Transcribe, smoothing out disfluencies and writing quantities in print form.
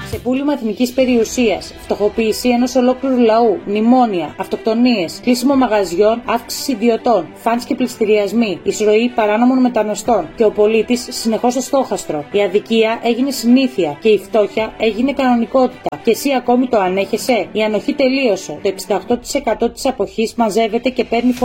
Ξεπούλημα εθνικής περιουσίας, φτωχοποίηση ενός ολόκληρου λαού, μνημόνια, αυτοκτονίες, κλείσιμο μαγαζιών, αύξηση ιδιωτών, φαντς και πληστηριασμοί, εισρωή παράνομων μεταναστών και ο πολίτης συνεχώς στο στόχαστρο. Η αδικία έγινε συνήθεια και η φτώχεια έγινε κανονικότητα. Και εσύ ακόμη το ανέχεσαι? Η ανοχή τελείωσε. Το 68% της αποχής μαζεύεται και παίρνει